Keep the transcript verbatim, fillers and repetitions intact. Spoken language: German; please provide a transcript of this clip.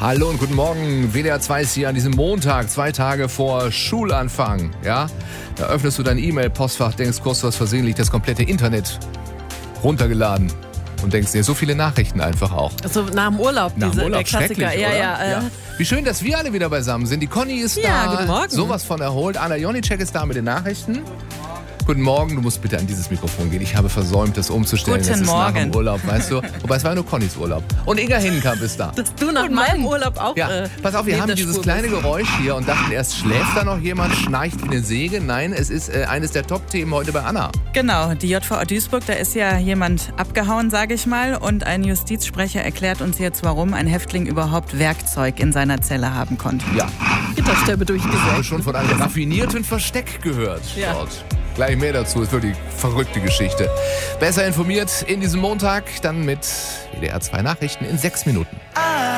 Hallo und guten Morgen. W D R zwei ist hier an diesem Montag, zwei Tage vor Schulanfang. Ja, da öffnest du dein E-Mail-Postfach, denkst kurz, du hast versehentlich das komplette Internet runtergeladen. Und denkst dir, so viele Nachrichten einfach auch. Also nach dem Urlaub, Nach diese, dem Urlaub, der Klassiker. schrecklich, Ja, oder? ja, äh. ja. Wie schön, dass wir alle wieder beisammen sind. Die Conny ist Ja, da. guten Morgen. Sowas von erholt. Anna Jonicek ist da mit den Nachrichten. Guten Morgen, du musst bitte an dieses Mikrofon gehen. Ich habe versäumt, das umzustellen. Guten es ist Morgen. nach dem Urlaub, weißt du. Wobei es war ja nur Connys Urlaub. Und Inga Hinnenkamp ist da. Dass du nach Guten meinem Morgen. Urlaub auch Ja, äh, pass auf, wir neben haben der dieses Spur kleine bist. Geräusch hier und dachten erst, schläft da noch jemand, schnarcht wie eine Säge. Nein, es ist äh, eines der Top-Themen heute bei Anna. Genau, die J V A Duisburg, da ist ja jemand abgehauen, sage ich mal. Und ein Justizsprecher erklärt uns jetzt, warum ein Häftling überhaupt Werkzeug in seiner Zelle haben konnte. Ja, Gitterstäbe ich habe durchgesägt. schon von einem raffinierten Versteck gehört. Ja. Dort. Gleich mehr dazu, ist wirklich verrückte Geschichte. Besser informiert in diesem Montag, dann mit W D R zwei Nachrichten in sechs Minuten.